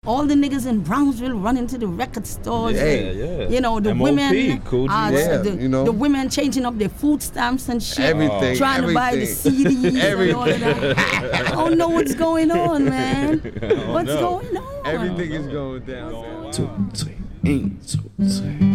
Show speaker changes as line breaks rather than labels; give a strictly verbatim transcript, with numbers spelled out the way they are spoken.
all the niggas in Brownsville running to the record stores.
Yeah,
and,
yeah.
you know, the
M O P,
women,
Cool G.
uh,
Yeah,
the,
you know.
the women changing up their food stamps and shit.
Everything.
Trying to buy the
everything.
C Ds
Everything.
and all of that. I don't know what's going on, man. What's
know.
going on?
Everything is going down, man.
Two, three, one, two, three.